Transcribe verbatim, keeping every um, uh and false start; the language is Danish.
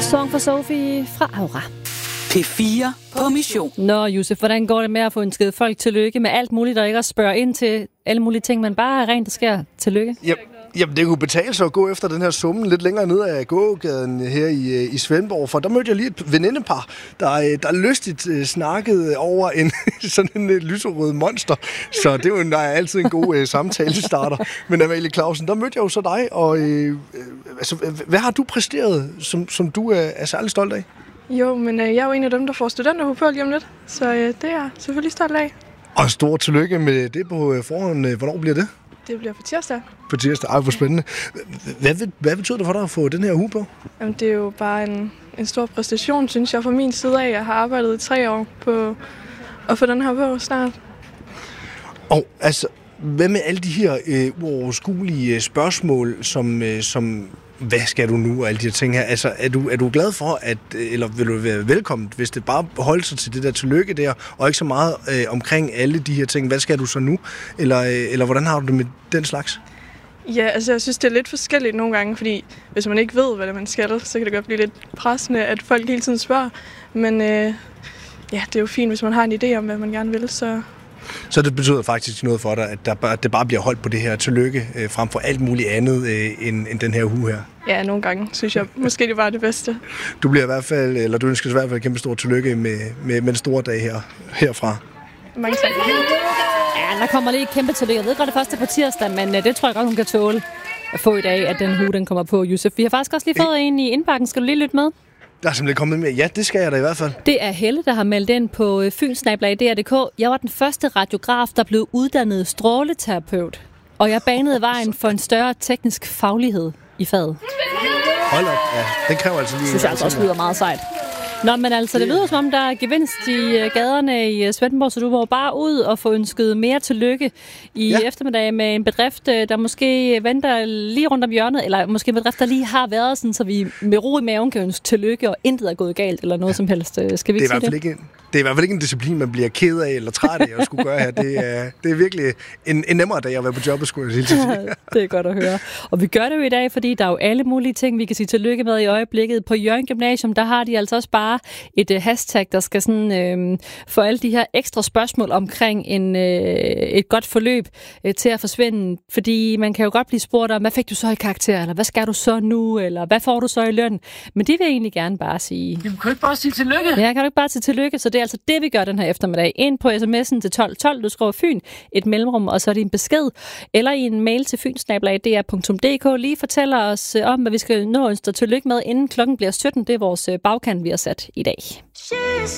Song for Sophie fra Aura. P fire på mission. Nå, Josef, hvordan går det med at få en skide folk tillykke med alt muligt, der ikke at spørge ind til alle mulige ting, men bare rent, der sker tillykke? Yep. Jamen, det kunne betale sig at gå efter den her summe lidt længere ned ad gågaden her i, i Svendborg, for der mødte jeg lige et venindepar, der, der lystigt snakkede over en sådan en lyserød monster. Så det er jo nej, altid en god uh, samtale-starter. Men Amalie Clausen, der mødte jeg jo så dig, og uh, altså, hvad har du præsteret, som, som du uh, er særlig stolt af? Jo, men øh, jeg er jo en af dem, der får studenterhue på lige om lidt, så øh, det er jeg selvfølgelig stolt af. Og stor tillykke med det på forhånd. Hvornår bliver det? Det bliver på tirsdag. På tirsdag. Ej, hvor spændende. Hvad, hvad betyder det for dig at få den her hue på? Jamen, det er jo bare en, en stor præstation, synes jeg, fra min side af. Jeg har arbejdet i tre år på at få den her på snart. Og altså, hvad med alle de her øh, uoverskuelige spørgsmål, som, øh, som hvad skal du nu og alle de her ting her? Altså, er du, er du glad for, at, eller vil du være velkommen, hvis det bare holder sig til det der tillykke der, og ikke så meget øh, omkring alle de her ting? Hvad skal du så nu? Eller, øh, eller hvordan har du det med den slags? Ja, altså jeg synes, det er lidt forskelligt nogle gange, fordi hvis man ikke ved, hvad man skal, så kan det godt blive lidt pressende, at folk hele tiden spørger. Men øh, ja, det er jo fint, hvis man har en idé om, hvad man gerne vil, så... Så det betyder faktisk noget for dig, at, der, at det bare bliver holdt på det her tillykke, øh, frem for alt muligt andet øh, end, end den her hue her? Ja, nogle gange synes jeg måske, det var det bedste. Du bliver i hvert fald, eller du ønsker i hvert fald et kæmpe stort tillykke med, med, med den store dag her, herfra. Mange tak. Ja, der kommer lige et kæmpe tillykke. Jeg ved godt, det første på tirsdag, men det tror jeg godt, hun kan tåle at få i dag, at den hue, den kommer på, Josef. Vi har faktisk også lige fået en i indbakken. Skal du lige lytte med? Der er simpelthen kommet med. Ja, det skal jeg da i hvert fald. Det er Helle, der har meldt ind på fynsnabel-a punktum d r punktum d k. Jeg var den første radiograf, der blev uddannet stråleterapeut. Og jeg banede vejen for en større teknisk faglighed i faget. Hold op, ja. Den kræver altså lige... Det synes jeg altså også lyder meget sejt. Nå, men altså, det lyder som om, der er gevinst i gaderne i Svendborg, så du må bare ud og få ønsket mere tillykke i ja. eftermiddag med en bedrift, der måske venter lige rundt om hjørnet, eller måske en bedrift, der lige har været sådan, så vi med ro i maven kan ønske tillykke, og intet er gået galt, eller noget ja. som helst. Skal vi ikke sige det? Ikke en, det er i hvert fald ikke en disciplin, man bliver ked af eller træt af at skulle gøre her. Det er, det er virkelig en, en nemmere dag at være på jobbet, skulle jeg sige. Det er godt at høre. Og vi gør det jo i dag, fordi der er jo alle mulige ting, vi kan sige tillykke med i øjeblikket. På Hjørring Gymnasium, der har de altså også bare et uh, hashtag, der skal sådan øh, få alle de her ekstra spørgsmål omkring en, øh, et godt forløb øh, til at forsvinde. Fordi man kan jo godt blive spurgt om, hvad fik du så i karakter, eller hvad skal du så nu, eller hvad får du så i løn? Men de vil egentlig gerne bare sige... Jamen, kan du ikke bare sige tillykke? Ja, kan du ikke bare sige tillykke? Så det er altså det, vi gør den her eftermiddag. Ind på sms'en til tolv tolv, du skriver Fyn, et mellemrum, og så er det en besked, eller i en mail til fynsnabel-a punktum d r punktum d k. Lige fortæller os om, hvad vi skal nå ønske tillykke med, inden klokken bliver sytten. Det er vores bagkant, vi har sat i dag.